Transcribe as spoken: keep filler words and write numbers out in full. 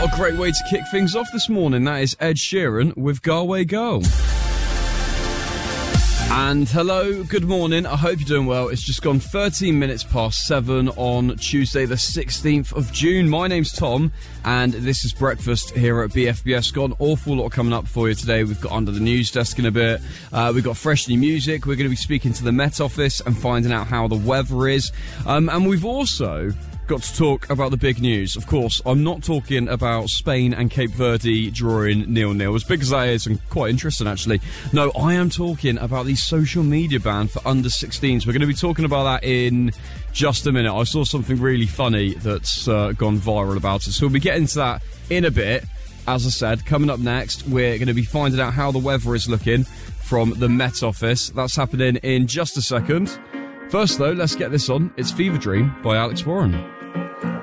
What a great way to kick things off this morning. That is Ed Sheeran with Galway Girl. And hello, good morning. I hope you're doing well. It's just gone thirteen minutes past seven on Tuesday the sixteenth of June. My name's Tom, and this is breakfast here at B F B S. Got an awful lot coming up for you today. We've got Under the News Desk in a bit. Uh, we've got fresh new music. We're going to be speaking to the Met Office and finding out how the weather is. Um, and we've also got to talk about the big news. Of course, I'm not talking about Spain and Cape Verde drawing nil-nil, as big as that is, and quite interesting actually. No, I am talking about the social media ban for under sixteens. We're going to be talking about that in just a minute. I saw something really funny that's uh, gone viral about it, so we'll be getting to that in a bit. As I said, coming up next, we're going to be finding out how the weather is looking from the Met Office. That's happening in just a second. First though, let's get this on. It's Fever Dream by Alex Warren.